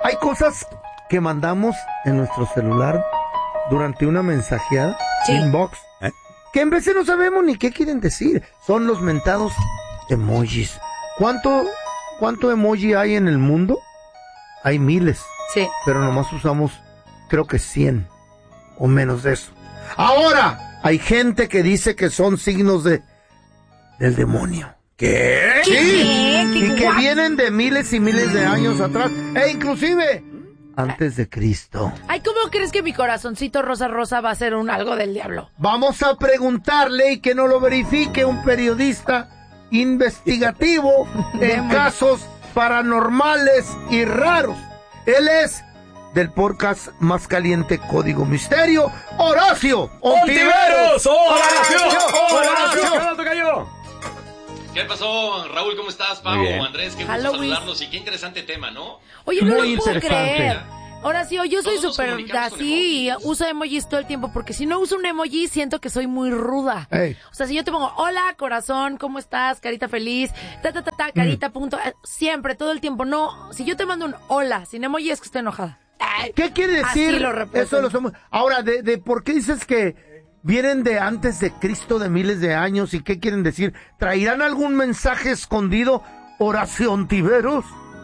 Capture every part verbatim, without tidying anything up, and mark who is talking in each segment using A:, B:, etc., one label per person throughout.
A: Hay cosas que mandamos en nuestro celular durante una mensajeada,
B: sí.
A: inbox, ¿eh? que en veces no sabemos ni qué quieren decir. Son los mentados emojis. ¿Cuánto, cuánto emoji hay en el mundo? Hay miles.
B: Sí.
A: Pero nomás usamos, creo que cien o menos de eso. Ahora, hay gente que dice que son signos de del demonio. ¿Qué?
B: ¿Qué?
A: Sí.
B: ¿Qué?
A: Y que
B: What?
A: vienen de miles y miles de años atrás, e inclusive antes de Cristo.
B: Ay, ¿cómo crees que mi corazoncito rosa rosa va a ser un algo del diablo?
A: Vamos a preguntarle y que no lo verifique un periodista investigativo en casos paranormales y raros. Él es del podcast más caliente Código Misterio, Horacio
C: Ontiveros.
A: Horacio,
C: Horacio,
A: Horacio.
C: cayó.
D: ¿Qué pasó, Raúl? ¿Cómo estás, Pau? Andrés, qué gusto
B: Halloween.
D: saludarlos y qué interesante tema, ¿no?
B: Oye, no
A: Muy
B: lo puedo
A: interesante.
B: creer. Horacio, yo soy
D: Todos nos
B: súper
D: comunicamos con
B: así,
D: emojis.
B: uso emojis todo el tiempo, porque si no uso un emoji, siento que soy muy ruda.
A: Hey.
B: O sea, si yo te pongo, hola, corazón, ¿cómo estás? Carita feliz, ta, ta, ta, ta, carita, punto, eh, siempre, todo el tiempo. No, si yo te mando un hola sin emoji, es que estoy enojada. Ay,
A: ¿Qué quiere
B: así
A: decir
B: lo represento.
A: eso? Lo somos. Ahora, de, de ¿por qué dices que vienen de antes de Cristo, de miles de años? ¿Y qué quieren decir? ¿Traerán algún mensaje escondido, Horacio Ontiveros?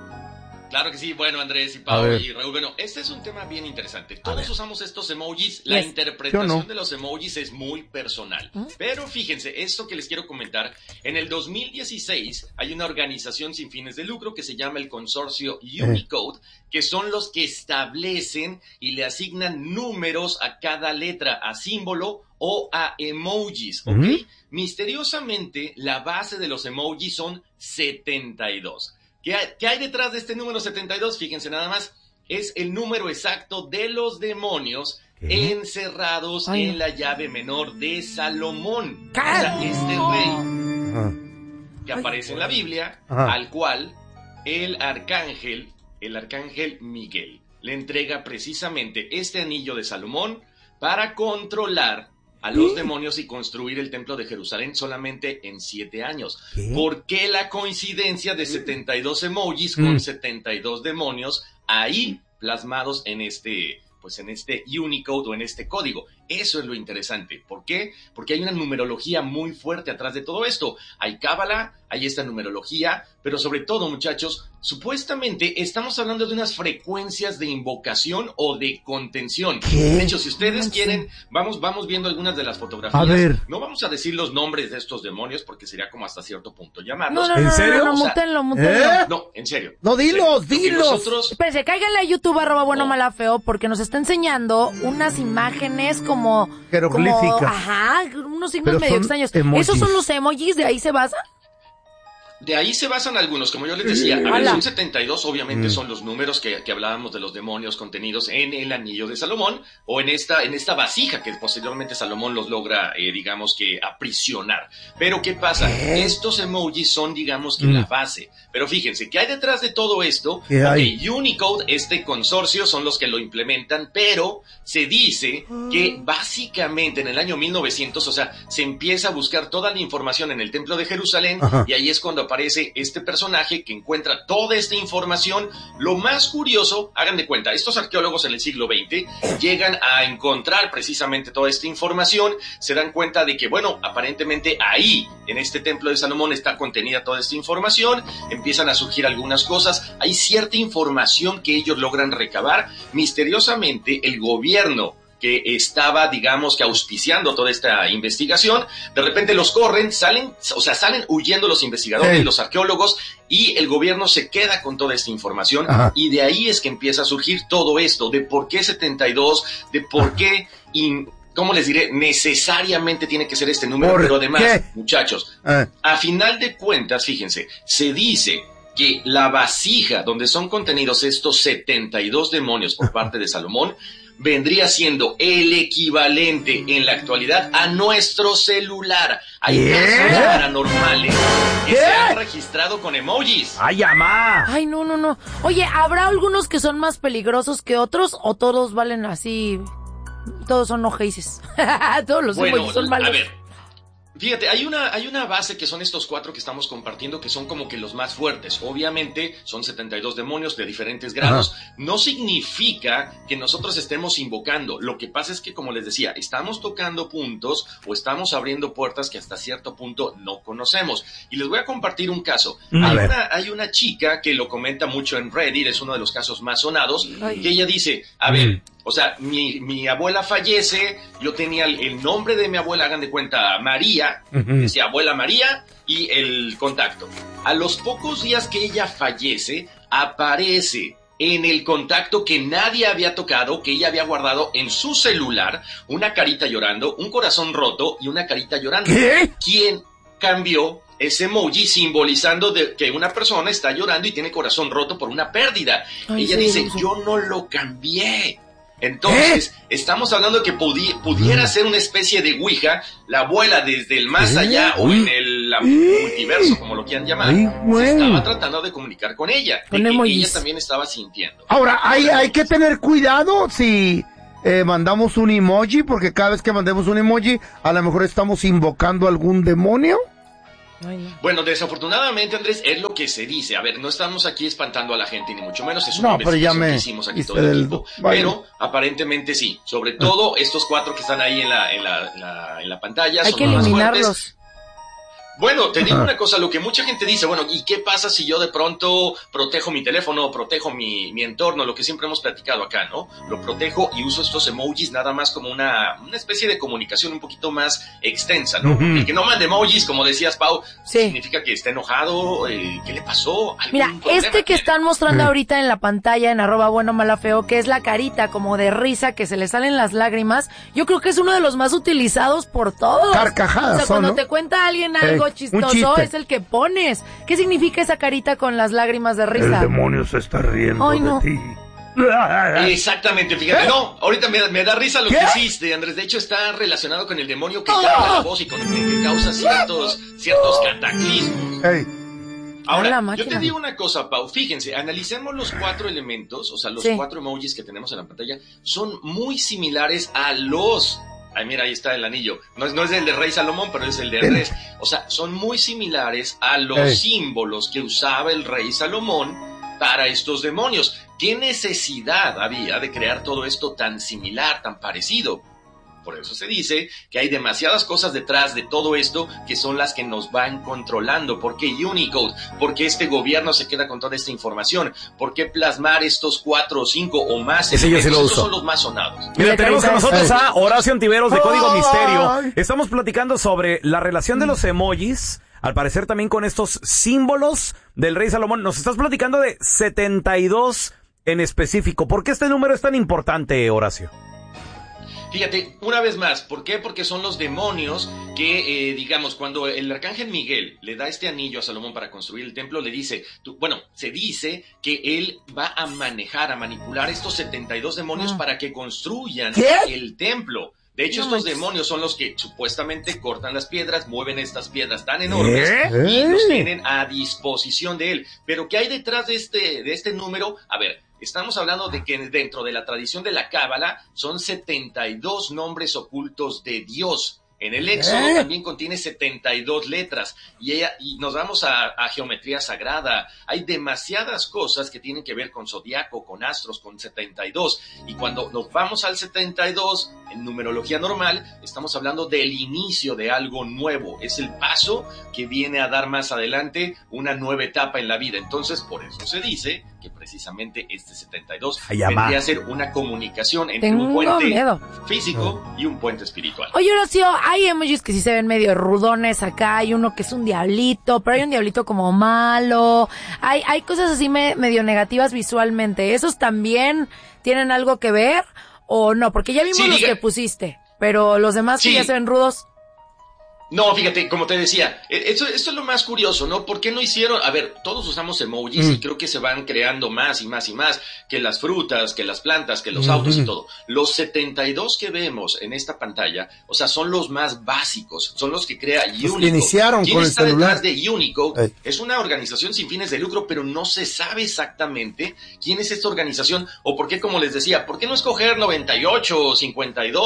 D: Claro que sí. Bueno, Andrés y
A: A
D: Pau
A: ver.
D: y Raúl, bueno, este es un tema bien interesante. Todos usamos estos emojis. La
B: Yes.
D: interpretación
A: Yo no.
D: de los emojis es muy personal. Pero fíjense, esto que les quiero comentar, en el dos mil dieciséis hay una organización sin fines de lucro que se llama el consorcio Unicode, que son los que establecen y le asignan números a cada letra, a símbolo o a emojis, ¿ok?
A: Ujú.
D: Misteriosamente, la base de los emojis son setenta y dos. ¿Qué hay, ¿Qué hay detrás de este número setenta y dos? Fíjense nada más, es el número exacto de los demonios
A: ¿Qué?
D: encerrados
B: Ay,
D: en
B: no.
D: la llave menor de Salomón.
B: ¿Qué?
D: O sea, este rey
A: Ajá.
D: que aparece en la Biblia,
A: Ajá.
D: al cual el arcángel, el arcángel Miguel, le entrega precisamente este anillo de Salomón para controlar a los demonios y construir el templo de Jerusalén solamente en siete años.
A: ¿Qué?
D: ¿Por qué la coincidencia de setenta y dos emojis
A: Mm.
D: con setenta y dos demonios ahí plasmados en este, pues en este Unicode o en este código? Eso es lo interesante. ¿Por qué? Porque hay una numerología muy fuerte atrás de todo esto. Hay cábala, hay esta numerología, pero sobre todo, muchachos, supuestamente estamos hablando de unas frecuencias de invocación o de contención.
A: ¿Qué?
D: De hecho, si ustedes
B: No sé.
D: quieren, vamos, vamos viendo algunas de las fotografías.
A: A ver.
D: No vamos a decir los nombres de estos demonios porque sería como hasta cierto punto
B: No,
D: llamarlos.
B: no,
C: ¿En
B: no, no,
C: serio?
B: no, no,
D: O sea,
B: mútenlo, mútenlo.
A: ¿Eh?
D: No, en serio.
A: No,
D: En serio.
A: dilos,
D: Lo que
A: dilos.
D: Nosotros,
B: Espérense, cáiganle a YouTube, arroba bueno,
D: No.
B: mala, feo, porque nos está enseñando unas imágenes como...
A: Jeroglíficas.
B: como- ajá, unos signos
A: Pero
B: medio
A: son
B: extraños.
A: emojis.
B: ¿Esos son los emojis? ¿De ahí se basa?
D: de ahí se basan algunos, como yo les decía. A ver,
B: Hola.
D: son setenta y dos, obviamente
A: Mm.
D: son los números que, que hablábamos de los demonios contenidos en el anillo de Salomón o en esta, en esta vasija que posteriormente Salomón los logra, eh, digamos que, aprisionar. Pero, ¿qué pasa?
A: ¿Qué?
D: Estos emojis son, digamos que,
A: Mm.
D: la base. Pero fíjense, ¿qué hay detrás de todo esto?
A: ¿Qué
D: Ok,
A: hay?
D: Unicode, este consorcio, son los que lo implementan, pero se dice que básicamente en el año mil novecientos, o sea, se empieza a buscar toda la información en el Templo de Jerusalén,
A: Ajá.
D: y ahí es cuando aparece este personaje que encuentra toda esta información. Lo más curioso, hagan de cuenta, estos arqueólogos en el siglo veinte llegan a encontrar precisamente toda esta información, se dan cuenta de que, bueno, aparentemente ahí, en este Templo de Salomón, está contenida toda esta información, empiezan a surgir algunas cosas, hay cierta información que ellos logran recabar. Misteriosamente, el gobierno que estaba, digamos, que auspiciando toda esta investigación, de repente los corren, salen, o sea, salen huyendo los investigadores,
A: Hey.
D: los arqueólogos, y el gobierno se queda con toda esta información,
A: Ajá.
D: y de ahí es que empieza a surgir todo esto, de por qué setenta y dos, de por
A: Ajá.
D: qué, in- ¿cómo les diré? Necesariamente tiene que ser este número,
A: ¿Por
D: pero además,
A: qué?
D: muchachos,
A: Ah,
D: a final de cuentas, fíjense, se dice que la vasija donde son contenidos estos setenta y dos demonios por parte de Salomón vendría siendo el equivalente en la actualidad a nuestro celular. Hay
A: ¿Qué?
D: casos paranormales que
A: ¿Qué?
D: se han registrado con emojis.
A: ¡Ay, amá!
B: Ay, no, no, no. Oye, ¿habrá algunos que son más peligrosos que otros o todos valen así? Todos son ojeises. Todos los
D: Bueno,
B: emojis son malos.
D: a ver, Fíjate, hay una, hay una base que son estos cuatro que estamos compartiendo que son como que los más fuertes. Obviamente son setenta y dos demonios de diferentes grados. Ajá. No significa que nosotros estemos invocando. Lo que pasa es que, como les decía, estamos tocando puntos o estamos abriendo puertas que hasta cierto punto no conocemos. Y les voy a compartir un caso. Hay una, hay una chica que lo comenta mucho en Reddit, es uno de los casos más sonados, Ay. que ella dice, a ver, o sea, mi, mi abuela fallece, yo tenía el, el nombre de mi abuela, hagan de cuenta, María, uh-huh. decía abuela María, y el contacto. A los pocos días que ella fallece, aparece en el contacto que nadie había tocado, que ella había guardado en su celular, una carita llorando, un corazón roto y una carita llorando.
A: ¿Qué?
D: ¿Quién cambió ese emoji simbolizando de que una persona está llorando y tiene corazón roto por una pérdida? Ay, ella sí, dice, sí. yo no lo cambié. Entonces, ¿Eh? estamos hablando de que pudi- pudiera ser una especie de Ouija, la abuela desde el más allá ¿Eh? o en el la, ¿Eh? multiverso, como lo quieran llamar, Ay, bueno. se estaba tratando de comunicar con ella, de que ella también estaba sintiendo.
A: Ahora, hay, hay que tener cuidado si eh, mandamos un emoji, porque cada vez que mandemos un emoji, a lo mejor estamos invocando algún demonio.
D: Bueno, desafortunadamente, Andrés, es lo que se dice. A ver, no estamos aquí espantando a la gente, ni mucho menos. Es una
A: no,
D: investigación
A: me...
D: que hicimos aquí todo el equipo. Pero aparentemente sí. Sobre todo estos cuatro que están ahí en la, en la, en la, en la pantalla.
B: Hay
D: son
B: que
D: los más
B: eliminarlos.
D: fuertes. Bueno, te digo una cosa, lo que mucha gente dice, bueno, ¿y qué pasa si yo de pronto protejo mi teléfono, protejo mi, mi entorno, lo que siempre hemos platicado acá, ¿no? Lo protejo y uso estos emojis nada más como una, una especie de comunicación un poquito más extensa, ¿no? Uh-huh. El que no mande emojis, como decías, Pau, sí. significa que está enojado, eh, ¿qué le pasó?
B: Mira, este que están mostrando ahorita en la pantalla, en arroba bueno mala feo, que es la carita como de risa, que se le salen las lágrimas, yo creo que es uno de los más utilizados por todos.
A: Carcajadas,
B: o sea, cuando
A: ¿no?
B: te cuenta alguien algo, hey. chistoso es el que pones. ¿Qué significa esa carita con las lágrimas de risa?
A: El demonio se está riendo Ay, no. de ti.
D: Exactamente, fíjate, ¿Eh? no, ahorita me, me da risa lo ¿Qué? que hiciste, Andrés. De hecho, está relacionado con el demonio que oh. cambia la voz y con el que causa ciertos, ciertos cataclismos.
A: Hey.
D: Ahora, yo te digo una cosa, Pau, fíjense, analicemos los cuatro elementos, o sea, los sí. cuatro emojis que tenemos en la pantalla, son muy similares a los... Ay, mira, ahí está el anillo. No es, no es el de Rey Salomón, pero es el de Andrés. O sea, son muy similares a los hey. símbolos que usaba el Rey Salomón para estos demonios. ¿Qué necesidad había de crear todo esto tan similar, tan parecido? Por eso se dice que hay demasiadas cosas detrás de todo esto que son las que nos van controlando. ¿Por qué Unicode? ¿Por qué este gobierno se queda con toda esta información? ¿Por qué plasmar estos cuatro o cinco o más elementos? Estos son los más sonados.
C: Mira, tenemos con nosotros a Horacio Antiveros de Código Misterio. Estamos platicando sobre la relación de los emojis, al parecer también con estos símbolos del Rey Salomón. Nos estás platicando de setenta y dos en específico. ¿Por qué este número es tan importante, Horacio?
D: Fíjate, una vez más, ¿por qué? Porque son los demonios que, eh, digamos, cuando el arcángel Miguel le da este anillo a Salomón para construir el templo, le dice, tú, bueno, se dice que él va a manejar, a manipular estos setenta y dos demonios ah. para que construyan ¿Qué? el templo. De hecho, no estos manches. demonios son los que supuestamente cortan las piedras, mueven estas piedras tan enormes ¿Eh? y los tienen a disposición de él. Pero ¿qué hay detrás de este, de este número? A ver, estamos hablando de que dentro de la tradición de la Cábala son setenta y dos nombres ocultos de Dios. En el Éxodo ¿Eh? también contiene setenta y dos letras y, ella, y nos vamos a, a geometría sagrada. Hay demasiadas cosas que tienen que ver con zodiaco, con astros, con setenta y dos. Y cuando nos vamos al setenta y dos, en numerología normal, estamos hablando del inicio de algo nuevo. Es el paso que viene a dar más adelante una nueva etapa en la vida. Entonces, por eso se dice que precisamente este setenta y dos vendría a ser una comunicación entre Tengo un puente miedo. físico y un puente espiritual.
B: Oye, Horacio, hay emojis que sí se ven medio rudones acá, hay uno que es un diablito, pero hay un diablito como malo, hay hay cosas así me, medio negativas visualmente. ¿Esos también tienen algo que ver o no? Porque ya vimos sí, los diga. que pusiste, pero los demás sí. que ya se ven rudos.
D: No, fíjate, como te decía, esto, esto es lo más curioso, ¿no? ¿Por qué no hicieron? A ver, todos usamos emojis mm. y creo que se van creando más y más y más, que las frutas, que las plantas, que los mm. autos y todo. Los setenta y dos que vemos en esta pantalla, o sea, son los más básicos, son los que crea Unicode. Los que
A: iniciaron
D: ¿Quién
A: con
D: está
A: el celular?
D: detrás de Unicode? Hey. Es una organización sin fines de lucro, pero no se sabe exactamente quién es esta organización o por qué, como les decía, ¿por qué no escoger noventa y ocho o cincuenta y dos?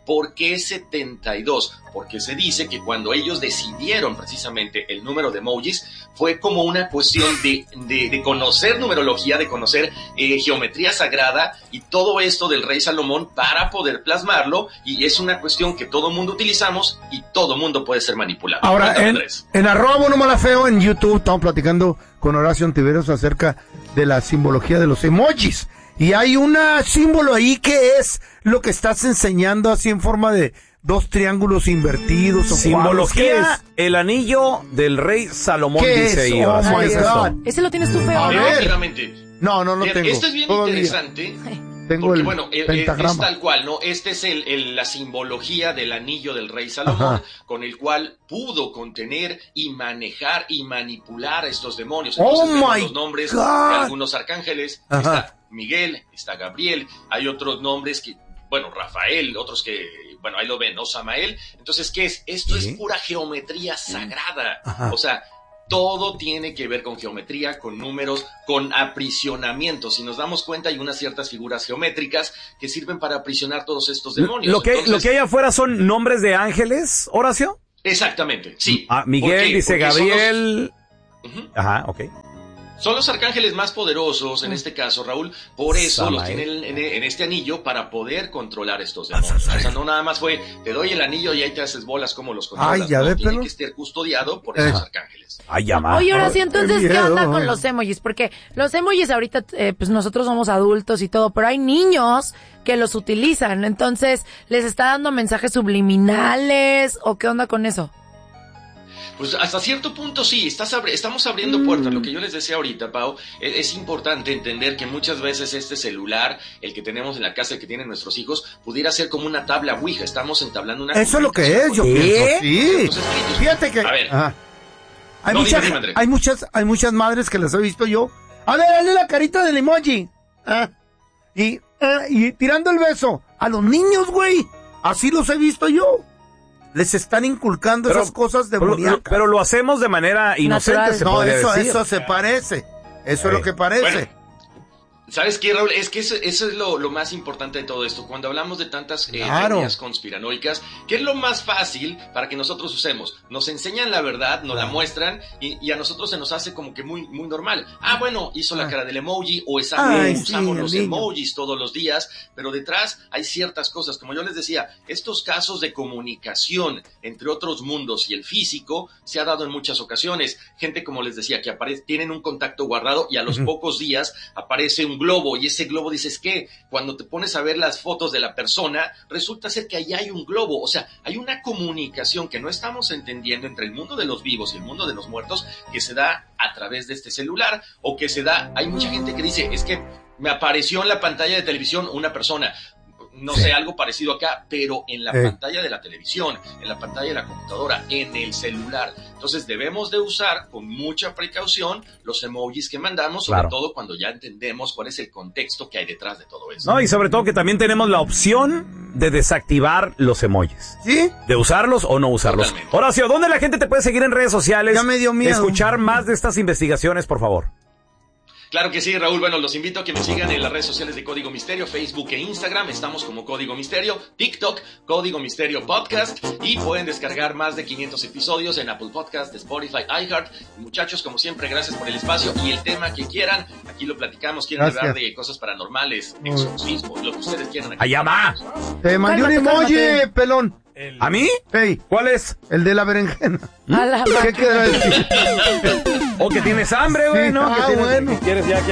D: ¿Por qué setenta y dos? Porque se dice que cuando ellos decidieron precisamente el número de emojis, fue como una cuestión de, de, de conocer numerología, de conocer eh, geometría sagrada y todo esto del rey Salomón para poder plasmarlo, y es una cuestión que todo mundo utilizamos y todo mundo puede ser manipulado.
A: Ahora,
D: Cuéntame,
A: en,
D: Andrés.
A: en arroba Bueno Mala Feo en YouTube estamos platicando con Horacio Ontiveros acerca de la simbología de los emojis. Y hay un símbolo ahí que es lo que estás enseñando así en forma de dos triángulos invertidos. O
C: Simbología, el anillo del rey Salomón,
A: ¿Qué
C: dice
A: es?
C: ahí.
A: Oh
C: Horacio.
A: my
C: ¿Qué es eso?
A: God.
B: Ese lo tienes tú feo,
A: A
B: ¿no?
A: ver.
D: Efectivamente.
A: No, no lo
D: Bien,
A: tengo.
D: esto es bien
A: todavía.
D: interesante.
A: Tengo
D: Porque
A: el
D: bueno, eh, eh,
A: pentagrama.
D: es tal cual, ¿no? Este es el, el- la simbología del anillo del rey Salomón,
A: Ajá.
D: con el cual pudo contener y manejar y manipular a estos demonios.
A: Oh
D: Entonces vemos
A: my
D: los nombres
A: God.
D: de algunos arcángeles.
A: Ajá.
D: Está Miguel, está Gabriel, hay otros nombres que, bueno, Rafael, otros que, bueno, ahí lo ven, ¿no? Samael. Entonces, ¿qué es? Esto
A: Sí.
D: es pura geometría sagrada.
A: Ajá.
D: O sea, todo tiene que ver con geometría, con números, con aprisionamiento. Si nos damos cuenta, hay unas ciertas figuras geométricas que sirven para aprisionar todos estos demonios.
C: Lo que,
D: Entonces,
C: lo que hay afuera son nombres de ángeles, Horacio.
D: exactamente, sí.
C: Ah, Miguel,
D: ¿Por qué?
C: dice
D: Porque son los-
C: Gabriel.
D: Ujú.
C: Ajá, ok.
D: Son los arcángeles más poderosos en este caso, Raúl. Por eso
C: Samael.
D: los tienen en, en este anillo para poder controlar estos demonios. O sea, no nada más fue, te doy el anillo y ahí te haces bolas como los controlas.
A: Ay, ya
D: no,
A: ve,
D: tiene
A: pelón.
D: que estar custodiado por
A: Eh.
D: esos arcángeles.
C: Ay, ya más.
B: Oye, Horacio,
A: Ay,
B: entonces,
A: qué
B: ¿qué onda
A: miedo.
B: con los emojis? Porque los emojis ahorita, eh, pues nosotros somos adultos y todo, pero hay niños que los utilizan. Entonces, ¿les está dando mensajes subliminales o qué onda con eso?
D: Pues hasta cierto punto sí, estás abri- estamos abriendo puertas. Lo que yo les decía ahorita, Pau, es, es importante entender que muchas veces este celular, el que tenemos en la casa, el que tienen nuestros hijos, pudiera ser como una tabla Ouija. Estamos entablando una
A: Eso es lo que es, yo
D: comunicación
A: pienso. Sí.
D: Entonces, ellos-
A: Fíjate que.
D: A ver.
A: Ajá. Hay,
D: No,
A: muchas,
D: dime, dime, André.
A: hay muchas, hay muchas madres que las he visto yo. A ver, dale la carita del emoji. Ah. Y, ah, y tirando el beso. A los niños, güey. Así los he visto yo. Les están inculcando
C: Pero-
A: esas cosas
C: Pero,
A: demoníacas.
C: pero lo hacemos de manera inocente,
B: Natural.
C: se
A: no,
C: podría
A: eso,
C: decir.
A: eso se parece. Eso es lo que parece.
D: Bueno, ¿sabes qué, Raúl? Es que eso, eso es lo, lo más importante de todo esto. Cuando hablamos de tantas eh,
A: Claro.
D: teorías conspiranoicas, ¿qué es lo más fácil para que nosotros usemos? Nos enseñan la verdad, nos la muestran y, y a nosotros se nos hace como que muy, muy normal. Ah, bueno, hizo la
A: Ah.
D: cara del emoji o es
A: Ay,
D: algo,
A: sí,
D: usamos
A: el
D: los
A: niño.
D: emojis todos los días, pero detrás hay ciertas cosas. Como yo les decía, estos casos de comunicación entre otros mundos y el físico se ha dado en muchas ocasiones. Gente, como les decía, que aparece, tienen un contacto guardado y a los
A: Ujú.
D: pocos días aparece un globo y ese globo dices que cuando te pones a ver las fotos de la persona resulta ser que ahí hay un globo, o sea, hay una comunicación que no estamos entendiendo entre el mundo de los vivos y el mundo de los muertos que se da a través de este celular o que se da, hay mucha gente que dice, es que me apareció en la pantalla de televisión una persona, no
A: Sí.
D: sé, algo parecido acá, pero en la
A: Eh.
D: pantalla de la televisión, en la pantalla de la computadora, en el celular. Entonces debemos de usar con mucha precaución los emojis que mandamos, sobre
C: Claro.
D: todo cuando ya entendemos cuál es el contexto que hay detrás de todo eso.
C: No, y sobre todo que también tenemos la opción de desactivar los emojis.
A: ¿Sí?
C: De usarlos o no usarlos.
D: Totalmente.
C: Horacio, ¿dónde la gente te puede seguir en redes sociales?
A: Ya me dio miedo.
C: Escuchar más de estas investigaciones, por favor.
D: Claro que sí, Raúl. Bueno, los invito a que me sigan en las redes sociales de Código Misterio, Facebook e Instagram. Estamos como Código Misterio, TikTok, Código Misterio Podcast. Y pueden descargar más de quinientos episodios en Apple Podcast, Spotify, iHeart. Muchachos, como siempre, gracias por el espacio y el tema que quieran. Aquí lo platicamos. Quieren
A: Gracias.
D: hablar de cosas paranormales, exorcismos, lo que ustedes quieran. Aquí
C: Allá va.
A: Te mandé un
B: Cálmate,
A: emoji,
B: cálmate.
A: pelón.
C: ¿A mí?
A: Hey,
C: ¿Cuál es?
A: el de la berenjena.
B: A la
A: ¿Qué
B: vaca.
A: quieres decir?
C: O que tienes hambre, güey,
A: Sí.
C: ¿no?
A: Ah,
C: que tienes-
A: bueno.
C: que quieres ya que